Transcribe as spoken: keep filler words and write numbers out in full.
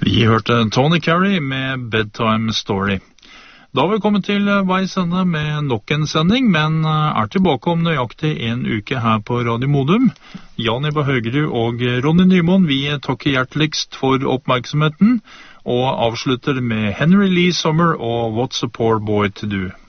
Vi hørte Tony Carey med Bedtime Story. Da har vi kommet til veis ende med nok en sending, men er tilbake om nøyaktig en uke her på Radio Modum. Jan Ivar Høgerud og Ronny Nymoen, vi takker hjerteligst for oppmerksomheten, og avslutter med Henry Lee Sommer og What's a Poor Boy to Do.